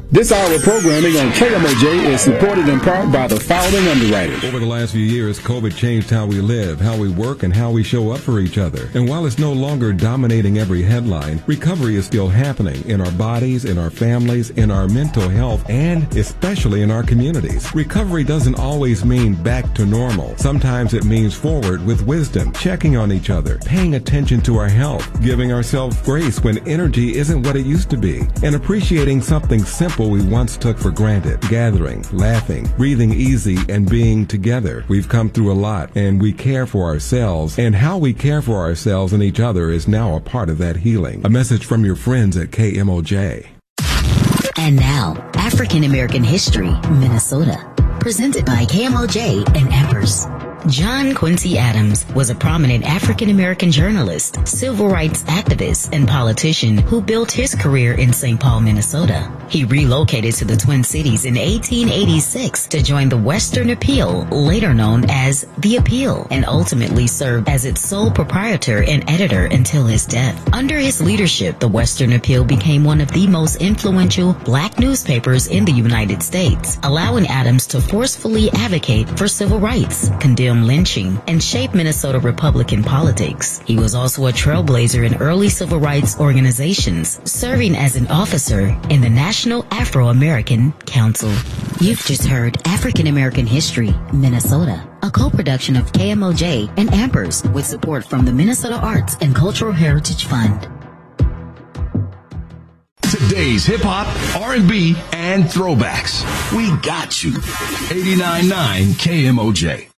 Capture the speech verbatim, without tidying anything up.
This hour of programming on K M O J is supported in part by the following underwriters. Over the last few years, COVID changed how we live, how we work, and how we show up for each other. And while it's no longer dominating every headline, recovery is still happening in our bodies, in our families, in our mental health, and especially in our communities. Recovery doesn't always mean back to normal. Sometimes it means forward with wisdom, checking on each other, paying attention to our health, giving ourselves grace when energy isn't what it used to be, and appreciating something simple we once took for granted. Gathering, laughing, breathing easy, and being together. We've come through a lot, and we care for ourselves, and how we care for ourselves and each other is now a part of that healing. A message from your friends at K M O J. And now, African American History, Minnesota. Presented by K M O J and Empress. John Quincy Adams was a prominent African-American journalist, civil rights activist, and politician who built his career in Saint Paul, Minnesota. He relocated to the Twin Cities in eighteen eighty-six to join the Western Appeal, later known as The Appeal, and ultimately served as its sole proprietor and editor until his death. Under his leadership, the Western Appeal became one of the most influential black newspapers in the United States, allowing Adams to forcefully advocate for civil rights, condemn lynching, and shape Minnesota Republican politics. He was also a trailblazer in early civil rights organizations, serving as an officer in the National Afro-American Council. You've just heard African American History, Minnesota, a co-production of K M O J and Amper's with support from the Minnesota Arts and Cultural Heritage Fund. Today's hip-hop, R and B, and throwbacks. We got you. eighty-nine point nine K M O J.